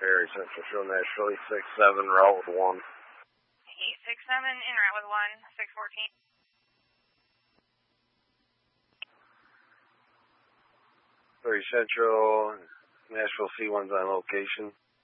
Ferry Central Show Nashville 867, route with 1. 867 in route with 1, 614. Ferry Central, Nashville C1's on location.